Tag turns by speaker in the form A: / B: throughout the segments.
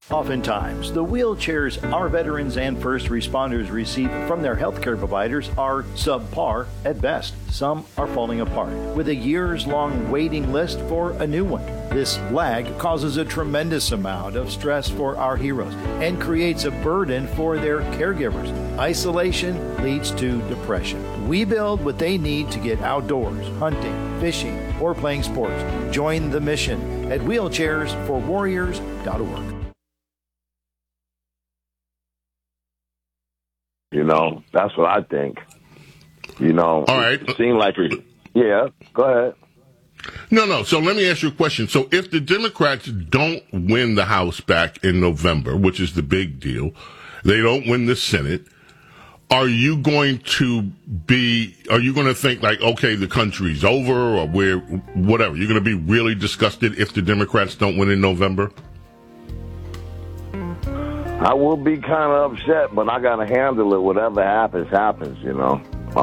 A: Oftentimes, the wheelchairs our veterans and first responders receive from their healthcare providers are subpar at best. Some are falling apart, with a years-long waiting list for a new one. This lag causes a tremendous amount of stress for our heroes and creates a burden for their caregivers. Isolation leads to depression. We build what they need to get outdoors, hunting, fishing, or playing sports. Join the mission at wheelchairsforwarriors.org.
B: You know, that's what I think. You know,
C: all right.
B: It seemed like it. Yeah, go ahead.
C: No. So let me ask you a question. So if the Democrats don't win the House back in November, which is the big deal, they don't win the Senate, are you going to think like, okay, the country's over, or whatever? You're going to be really disgusted if the Democrats don't win in November?
B: I will be kind of upset, but I got to handle it. Whatever happens, you know.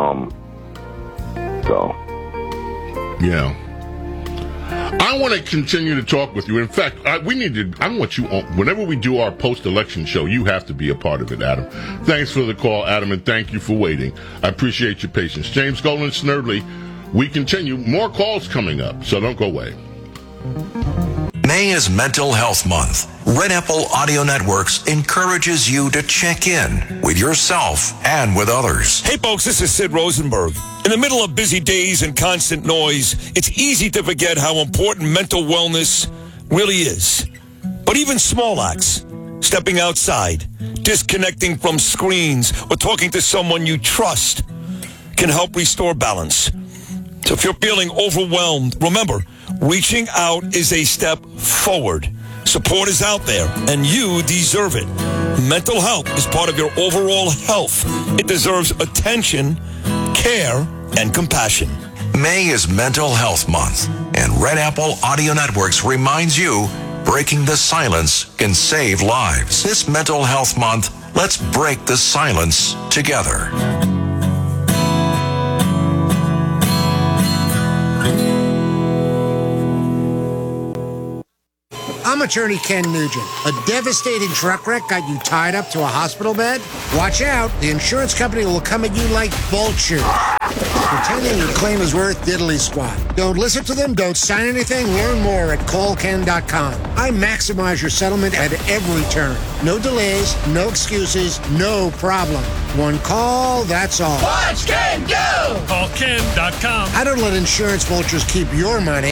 C: Yeah. I want to continue to talk with you. In fact, I want you on, whenever we do our post-election show, you have to be a part of it, Adam. Thanks for the call, Adam, and thank you for waiting. I appreciate your patience. James Golden Snerdley, we continue. More calls coming up, so don't go away.
D: May is Mental Health Month. Red Apple Audio Networks encourages you to check in with yourself and with others.
E: Hey folks, this is Sid Rosenberg. In the middle of busy days and constant noise, it's easy to forget how important mental wellness really is. But even small acts, stepping outside, disconnecting from screens, or talking to someone you trust can help restore balance. So if you're feeling overwhelmed, remember, reaching out is a step forward. Support is out there, and you deserve it. Mental health is part of your overall health. It deserves attention, care, and compassion.
D: May is Mental Health Month, and Red Apple Audio Networks reminds you, breaking the silence can save lives. This Mental Health Month, let's break the silence together.
F: I'm attorney Ken Nugent. A devastating truck wreck got you tied up to a hospital bed? Watch out. The insurance company will come at you like vultures, pretending your claim is worth diddly squat. Don't listen to them. Don't sign anything. Learn more at callken.com. I maximize your settlement at every turn. No delays, no excuses, no problem. One call, that's all.
G: Watch Ken go!
F: Callken.com. I don't let insurance vultures keep your money.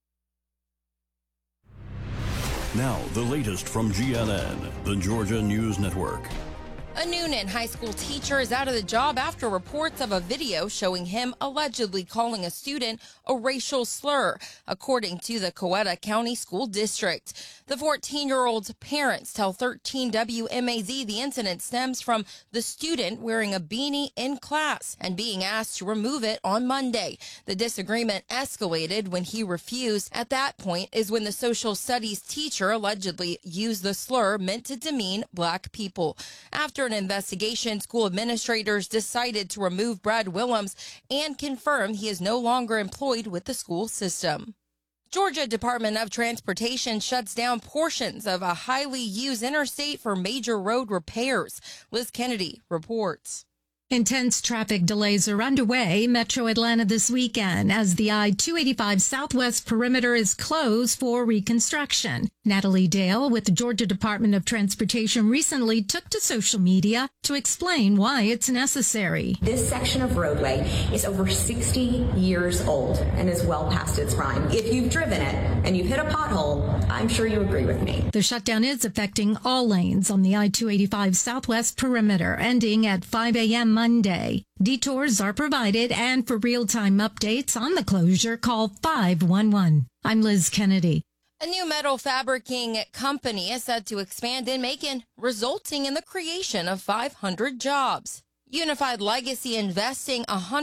H: Now, the latest from GNN, the Georgia News Network.
I: A Noonan high school teacher is out of the job after reports of a video showing him allegedly calling a student a racial slur, according to the Coweta County School District. The 14-year-old's parents tell 13 WMAZ the incident stems from the student wearing a beanie in class and being asked to remove it on Monday. The disagreement escalated when he refused. At that point is when the social studies teacher allegedly used the slur meant to demean black people. After an investigation, school administrators decided to remove Brad Willems and confirm he is no longer employed with the school system. Georgia Department of Transportation shuts down portions of a highly used interstate for major road repairs. Liz Kennedy reports.
J: Intense traffic delays are underway Metro Atlanta this weekend as the I-285 Southwest perimeter is closed for reconstruction. Natalie Dale with the Georgia Department of Transportation recently took to social media to explain why it's necessary.
K: This section of roadway is over 60 years old and is well past its prime. If you've driven it and you've hit a pothole, I'm sure you agree with me.
J: The shutdown is affecting all lanes on the I-285 Southwest perimeter, ending at 5 a.m. Monday. Detours are provided, and for real-time updates on the closure, call 511. I'm Liz Kennedy.
I: A new metal fabricating company is set to expand in Macon, resulting in the creation of 500 jobs. Unified Legacy investing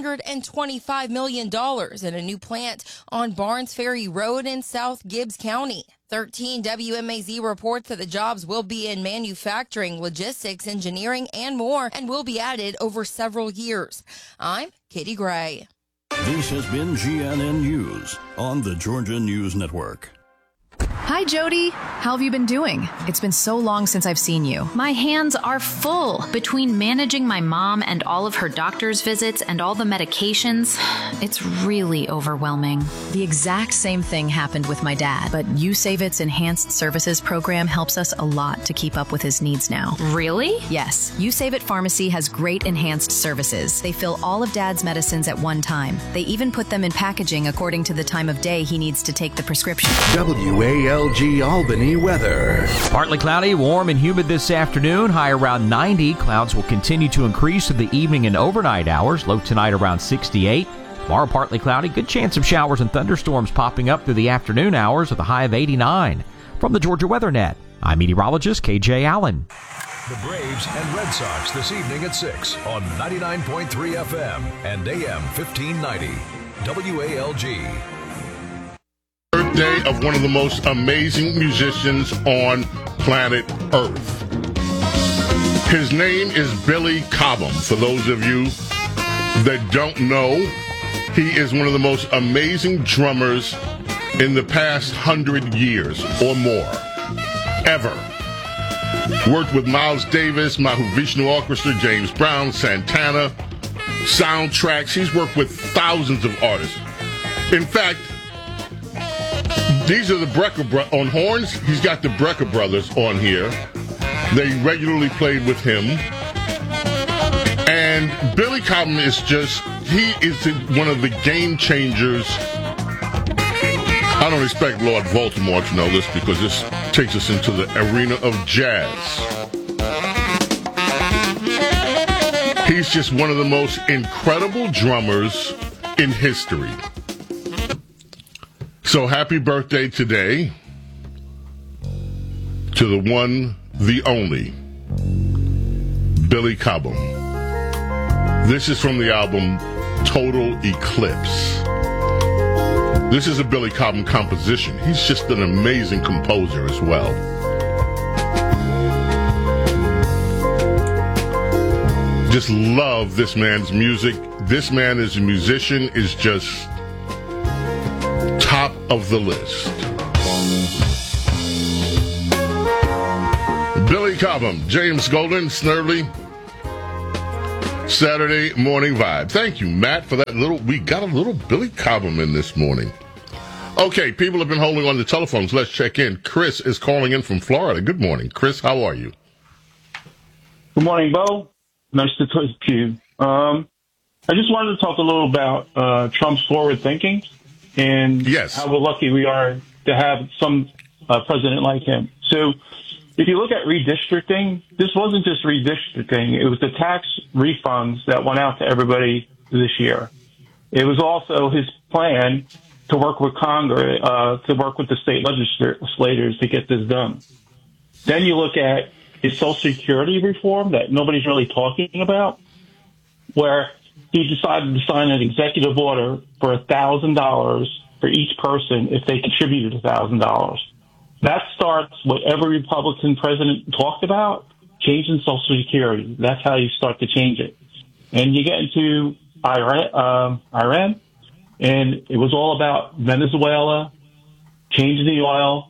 I: $125 million in a new plant on Barnes Ferry Road in South Gibbs County. 13 WMAZ reports that the jobs will be in manufacturing, logistics, engineering, and more, and will be added over several years. I'm Katie Gray.
H: This has been GNN News on the Georgia News Network.
G: Hi, Jody. How have you been doing? It's been so long since I've seen you.
L: My hands are full. Between managing my mom and all of her doctor's visits and all the medications, it's really overwhelming.
G: The exact same thing happened with my dad, but USaveIt's Enhanced Services program helps us a lot to keep up with his needs now.
L: Really?
G: Yes. USaveIt Pharmacy has great enhanced services. They fill all of Dad's medicines at one time. They even put them in packaging according to the time of day he needs to take the prescription.
M: WALG Albany weather.
N: Partly cloudy, warm and humid this afternoon. High around 90. Clouds will continue to increase through the evening and overnight hours. Low tonight around 68. Tomorrow partly cloudy. Good chance of showers and thunderstorms popping up through the afternoon hours with a high of 89. From the Georgia Weather Net, I'm meteorologist KJ Allen.
O: The Braves and Red Sox this evening at 6 on 99.3 FM and AM 1590. WALG.
C: Birthday of one of the most amazing musicians on planet Earth. His name is Billy Cobham. For those of you that don't know, he is one of the most amazing drummers in the past 100 years or more, ever. Worked with Miles Davis, Mahavishnu Orchestra, James Brown, Santana, soundtracks. He's worked with thousands of artists. In fact, these are the Brecker Brothers. On horns, he's got the Brecker Brothers on here. They regularly played with him. And Billy Cobham is he is one of the game changers. I don't expect Lord Baltimore to know this because this takes us into the arena of jazz. He's just one of the most incredible drummers in history. So happy birthday today to the one, the only, Billy Cobham. This is from the album Total Eclipse. This is a Billy Cobham composition. He's just an amazing composer as well. Just love this man's music. This man as a musician is just top of the list. Billy Cobham, James Golden, Snerdley, Saturday Morning Vibe. Thank you, Matt, for that we got a little Billy Cobham in this morning. Okay, people have been holding on the telephones. Let's check in. Chris is calling in from Florida. Good morning. Chris, how are you?
P: Good morning, Bo. Nice to talk to you. I just wanted to talk a little about Trump's forward thinking and how lucky we are to have some president like him. So if you look at redistricting, this wasn't just redistricting. It was the tax refunds that went out to everybody this year. It was also his plan to work with Congress, to work with the state legislators to get this done. Then you look at his Social Security reform that nobody's really talking about, where he decided to sign an executive order for $1,000 for each person if they contributed $1,000. That starts what every Republican president talked about, changing Social Security. That's how you start to change it. And you get into Iran, and it was all about Venezuela, changing the oil,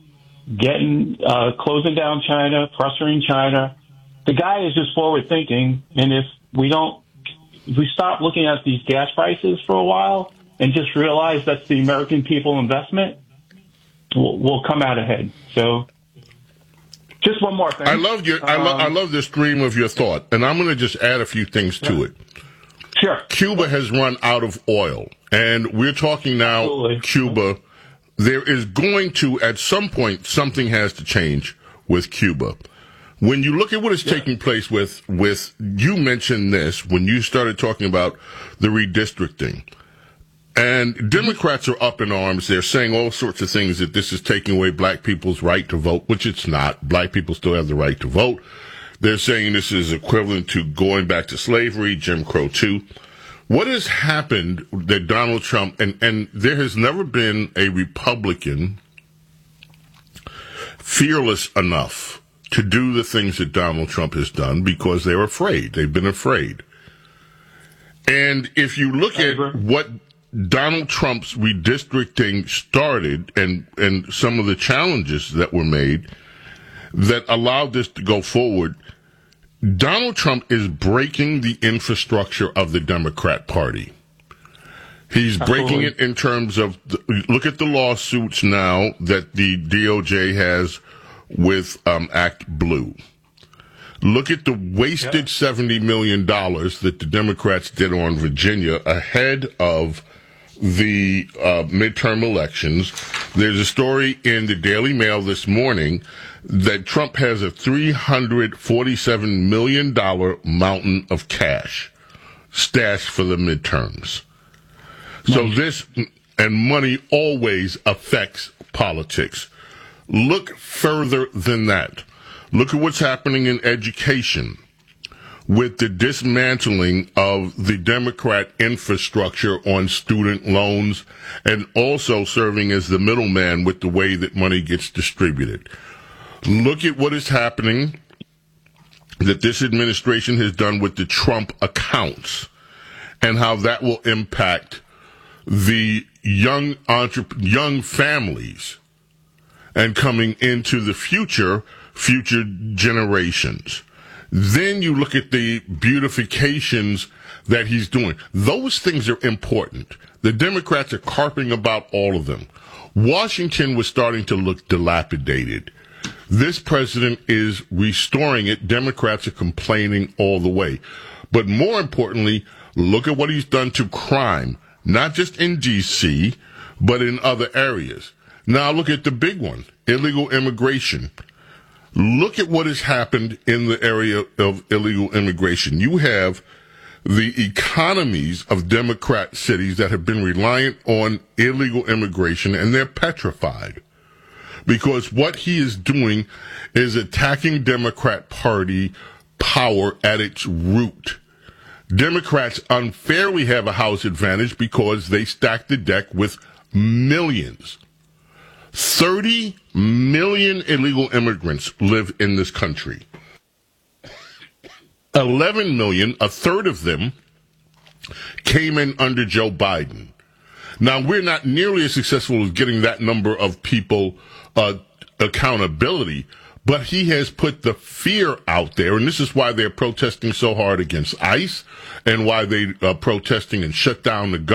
P: closing down China, pressuring China. The guy is just forward thinking, and if we stop looking at these gas prices for a while and just realize that's the American people investment, we'll come out ahead. So, just one more thing.
C: I love the stream of your thought, and I'm going to just add a few things to it.
P: Sure.
C: Cuba has run out of oil, and we're talking now. Absolutely. Cuba. There is going to, at some point, something has to change with Cuba. When you look at what is taking place with you mentioned this when you started talking about the redistricting. And Democrats are up in arms. They're saying all sorts of things that this is taking away black people's right to vote, which it's not. Black people still have the right to vote. They're saying this is equivalent to going back to slavery, Jim Crow too. What has happened that Donald Trump, and there has never been a Republican fearless enough to do the things that Donald Trump has done because they're afraid. They've been afraid. And if you look at what Donald Trump's redistricting started and some of the challenges that were made that allowed this to go forward, Donald Trump is breaking the infrastructure of the Democrat Party. He's breaking it in terms of, look at the lawsuits now that the DOJ has with Act Blue. Look at the wasted $70 million that the Democrats did on Virginia ahead of the midterm elections. There's a story in the Daily Mail this morning that Trump has a $347 million mountain of cash stashed for the midterms. So this, and money always affects politics. Look further than that. Look at what's happening in education with the dismantling of the Democrat infrastructure on student loans and also serving as the middleman with the way that money gets distributed. Look at what is happening that this administration has done with the Trump accounts and how that will impact the young families and coming into the future generations. Then you look at the beautifications that he's doing. Those things are important. The Democrats are carping about all of them. Washington was starting to look dilapidated. This president is restoring it. Democrats are complaining all the way. But more importantly, look at what he's done to crime, not just in D.C., but in other areas. Now look at the big one, illegal immigration. Look at what has happened in the area of illegal immigration. You have the economies of Democrat cities that have been reliant on illegal immigration, and they're petrified. Because what he is doing is attacking Democrat Party power at its root. Democrats unfairly have a House advantage because they stack the deck with millions. 30 million illegal immigrants live in this country. 11 million, a third of them, came in under Joe Biden. Now, we're not nearly as successful as getting that number of people accountability, but he has put the fear out there, and this is why they're protesting so hard against ICE and why they are protesting and shut down the government.